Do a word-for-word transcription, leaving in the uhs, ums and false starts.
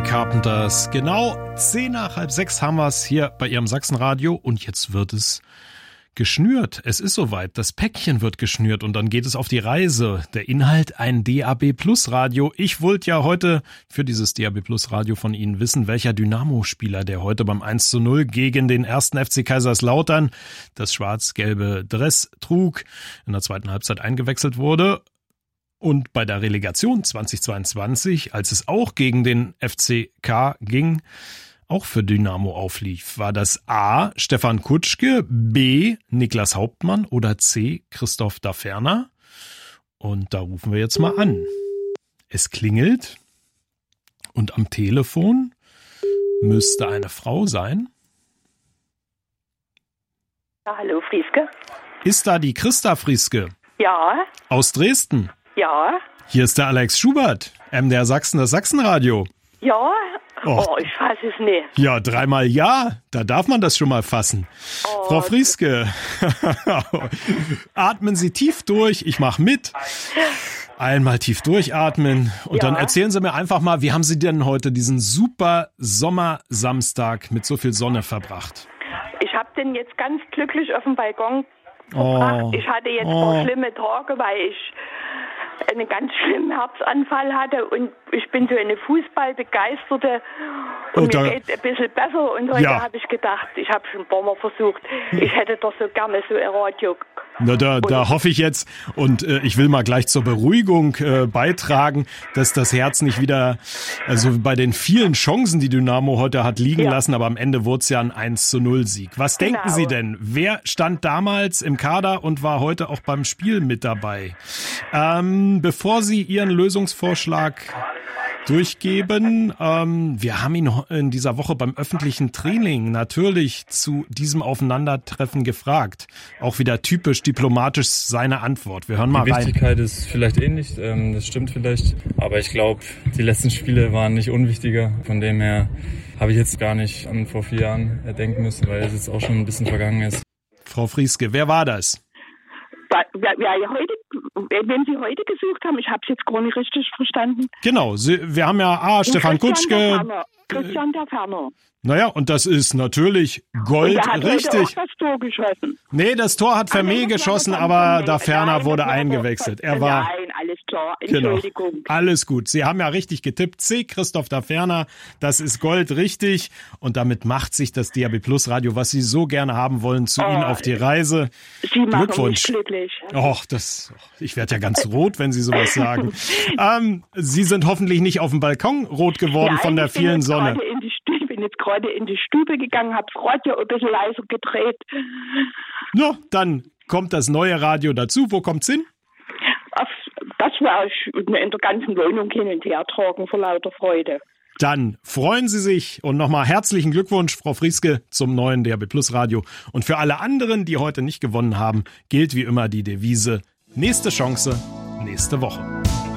Carpenters. Genau zehn nach halb sechs haben wir es hier bei Ihrem Sachsenradio und jetzt wird es geschnürt. Es ist soweit. Das Päckchen wird geschnürt und dann geht es auf die Reise. Der Inhalt ein D A B Plus Radio. Ich wollte ja heute für dieses D A B Plus Radio von Ihnen wissen, welcher Dynamo-Spieler, der heute beim eins zu null gegen den ersten F C Kaiserslautern das schwarz-gelbe Dress trug, in der zweiten Halbzeit eingewechselt wurde. Und bei der Relegation zweitausendzweiundzwanzig, als es auch gegen den F C K ging, auch für Dynamo auflief, war das A. Stefan Kutschke, B. Niklas Hauptmann oder C. Christoph Daferner? Und da rufen wir jetzt mal an. Es klingelt und am Telefon müsste eine Frau sein. Ja, hallo Frieske. Ist da die Christa Frieske? Ja. Aus Dresden? Ja. Hier ist der Alex Schubert, M D R Sachsen, das Sachsenradio. Ja. Oh, oh ich fasse es nicht. Ja, dreimal ja, da darf man das schon mal fassen. Oh. Frau Frieske, atmen Sie tief durch, ich mache mit. Einmal tief durchatmen und ja. Dann erzählen Sie mir einfach mal, wie haben Sie denn heute diesen super Sommersamstag mit so viel Sonne verbracht? Ich habe den jetzt ganz glücklich auf dem Balkon verbracht. Oh. Ich hatte jetzt oh. ein paar schlimme Tage, weil ich einen ganz schlimmen Herzanfall hatte und ich bin so eine Fußballbegeisterte und und mir geht ein bisschen besser und heute ja. habe ich gedacht, ich habe schon ein paar Mal versucht, ich hätte doch so gerne so ein Radio. Na, da, da hoffe ich jetzt und äh, ich will mal gleich zur Beruhigung äh, beitragen, dass das Herz nicht wieder, also bei den vielen Chancen, die Dynamo heute hat liegen ja. lassen, aber am Ende wurde es ja ein eins zu null Sieg. Was genau. denken Sie denn? Wer stand damals im Kader und war heute auch beim Spiel mit dabei? Ähm, bevor Sie Ihren Lösungsvorschlag durchgeben. Ähm, wir haben ihn in dieser Woche beim öffentlichen Training natürlich zu diesem Aufeinandertreffen gefragt. Auch wieder typisch diplomatisch seine Antwort. Wir hören mal rein. Die Wichtigkeit ist vielleicht ähnlich, ähm, das stimmt vielleicht. Aber ich glaube, die letzten Spiele waren nicht unwichtiger. Von dem her habe ich jetzt gar nicht an vor vier Jahren denken müssen, weil es jetzt auch schon ein bisschen vergangen ist. Frau Frieske, wer war das? Wer, wer heute, wenn Sie heute gesucht haben, ich habe es jetzt gar nicht richtig verstanden. Genau, Sie, wir haben ja A, Stefan Kutschke. Christian Daferner. Naja, und das ist natürlich Gold, und der hat richtig. Heute auch das Tor geschossen. Nee, das Tor hat Vermeer geschossen, aber Daferner wurde eingewechselt. Er war. Nein, alles klar, Entschuldigung. Genau. Alles gut. Sie haben ja richtig getippt. C, Christoph Daferner, das ist Gold, richtig. Und damit macht sich das D A B Plus Radio, was Sie so gerne haben wollen, zu oh, Ihnen auf die Reise. Sie machen Glückwunsch. mich glücklich. Och, das, ich werde ja ganz rot, wenn Sie sowas sagen. ähm, Sie sind hoffentlich nicht auf dem Balkon rot geworden Nein, von der vielen Sonne. Ich bin jetzt gerade in die Stube gegangen, habe das Radio ein bisschen leiser gedreht. No, dann kommt das neue Radio dazu. Wo kommt's hin? Auf, das werde ich in der ganzen Wohnung hin und her tragen vor lauter Freude. Dann freuen Sie sich und nochmal herzlichen Glückwunsch, Frau Frieske, zum neuen D A B Plus Radio. Und für alle anderen, die heute nicht gewonnen haben, gilt wie immer die Devise: nächste Chance, nächste Woche.